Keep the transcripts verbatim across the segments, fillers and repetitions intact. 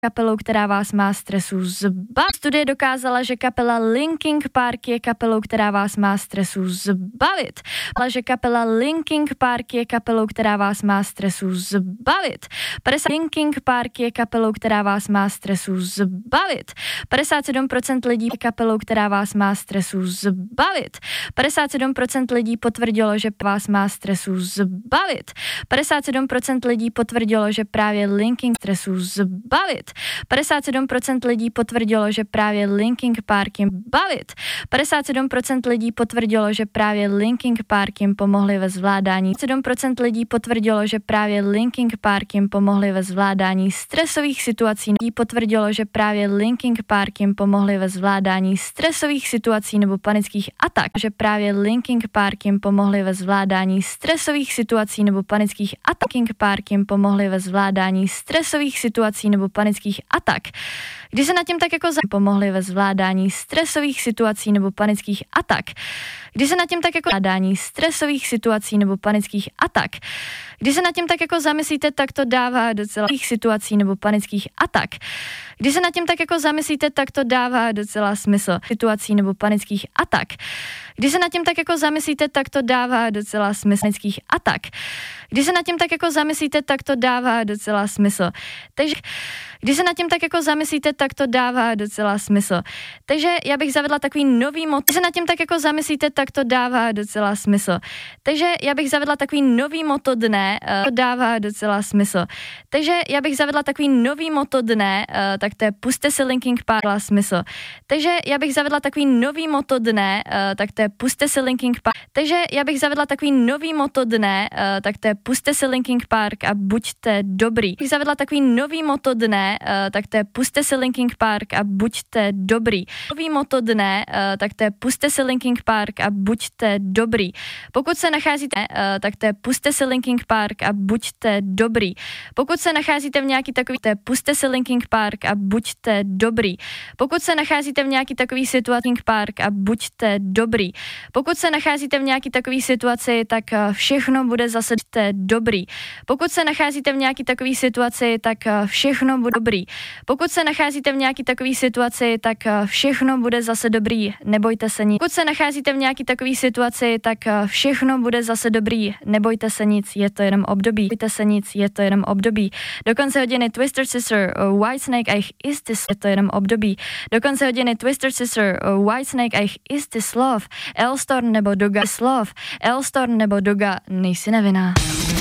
kapelou, která vás má stresu zbavit. Studie dokázala, že kapela Linkin Park je kapelou, která vás má stresu zbavit. Ale že kapela Linkin Park je kapelou, která vás má stresu zbavit. padesát Linkin Park je kapelou, která vás má stresu zbavit. padesát sedm procent lidí je kapelou, která vás má stresu zbavit. padesát sedm procent lidí potvrdilo, že vás má stresu zbavit. padesát sedm procent lidí potvrdilo, že právě Linkin stresu zbavit. padesát sedm procent lidí potvrdilo, že právě Linkin Park jim bavit. padesát sedm procent lidí potvrdilo, že právě Linkin Park jim pomohli ve zvládání. sedm procent lidí potvrdilo, že právě Linkin Park jim pomohli ve zvládání stresových situací. Lidí potvrdilo, že právě Linkin Park jim pomohli ve zvládání stresových situací nebo panických atak. Že právě Linkin Park jim pomohli ve zvládání stresových situací nebo panických atak. Linkin Park jim pomohli ve zvládání stresových situací nebo panických atak. Když se nad tím tak jako za... pomohli ve zvládání stresových situací nebo panických atak. Když se nad tím tak jako zvládání stresových situací nebo panických atak. Když se nad tím tak jako zamyslíte, tak to dává docela situací nebo panických atak. Když se nad tím tak jako zamyslíte, tak to dává docela smysl. Situací nebo panických atak. Když se nad tím tak jako zamyslíte, tak to dává docela smysl. Panických atak. Když se nad tím tak jako zamyslíte, tak to dává docela smysl. Takže když se nad tím tak jako zamyslíte, tak to dává docela smysl. Takže já bych zavedla takový nový motto. Když se nad tím tak jako zamyslíte, tak to dává docela smysl. Takže já bych zavedla takový nový motto dne, uh, to dává docela smysl. Takže já bych zavedla takový nový motto dne, uh, tak to je puste si Linkin Park, dává smysl. Takže já bych zavedla takový nový motto dne, uh, tak to je puste si Linkin Park. Takže já bych zavedla takový nový motto dne, uh, tak to je puste si Linkin Park a buďte dobrý. Bych zavedla takový nový motto dne, uh, tak to je puste si Linkin Park a buďte dobrý. Nový motto dne, uh, tak to je puste si Linkin Park a buďte dobrý. Pokud se nacházíte, uh, tak to je puste si Linkin Park a buďte dobrý. Pokud se nacházíte v nějaký takový, to je puste si Linkin Park a buďte dobrý. Pokud se nacházíte v nějaký takový situaci, Linkin Park a buďte dobrý. Pokud se nacházíte v nějaký takový situaci, tak uh, všechno bude zase dobrý. Pokud se nacházíte v nějaký takový situaci, tak uh, všechno bude dobrý. Pokud se nacházíte v nějaký takový situaci, tak uh, všechno bude zase dobrý, nebojte se nic. Pokud se nacházíte v nějaký takový situaci, tak uh, všechno bude zase dobrý, nebojte se nic, je to jenom období. Nebojte se nic, je to jenom období. Do konce hodiny Twisted Sister, uh, Whitesnake, a is this, je to jenom období. Do konce hodiny Twisted Sister, uh, Whitesnake, a is this love, Elstorm nebo Doga, love, Elstorm nebo Doga, nejsi nevinná.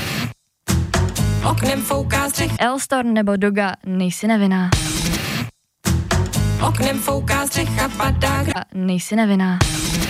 Oknem fouká střech. Elstorm nebo Doga, nejsi nevinná. Oknem fouká střecha, padá. Nejsi nevinná.